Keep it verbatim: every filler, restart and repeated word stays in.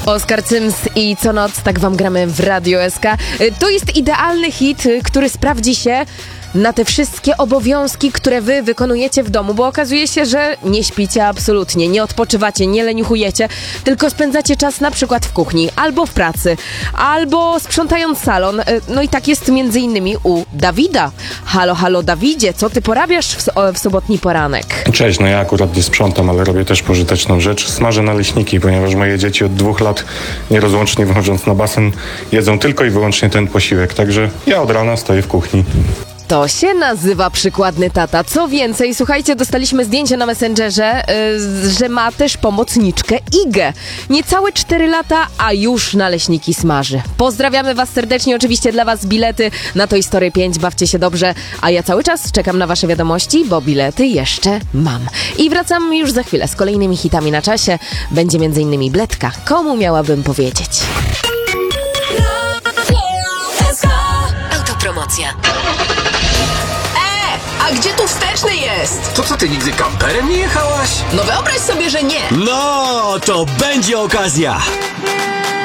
Oskar Cyms i co noc tak wam gramy w Radio S K. To jest idealny hit, który sprawdzi się na te wszystkie obowiązki, które wy wykonujecie w domu, bo okazuje się, że nie śpicie absolutnie, nie odpoczywacie, nie leniuchujecie, tylko spędzacie czas na przykład w kuchni, albo w pracy, albo sprzątając salon. No i tak jest między innymi u Dawida. Halo, halo Dawidzie, co ty porabiasz w, so- w sobotni poranek? Cześć, no ja akurat nie sprzątam, ale robię też pożyteczną rzecz. Smażę naleśniki, ponieważ moje dzieci od dwóch lat, nierozłącznie wychodząc na basen, jedzą tylko i wyłącznie ten posiłek. Także ja od rana stoję w kuchni. To się nazywa przykładny tata. Co więcej, słuchajcie, dostaliśmy zdjęcie na Messengerze, yy, że ma też pomocniczkę Igę. Niecałe cztery lata, a już naleśniki smaży. Pozdrawiamy was serdecznie, oczywiście dla was bilety na Toy Story pięć, bawcie się dobrze, a ja cały czas czekam na wasze wiadomości, bo bilety jeszcze mam. I wracam już za chwilę z kolejnymi hitami na czasie. Będzie między innymi Bledka. Komu miałabym powiedzieć? Autopromocja. A gdzie tu wsteczny jest? To co, ty nigdy kamperem nie jechałaś? No wyobraź sobie, że nie. No, to będzie okazja!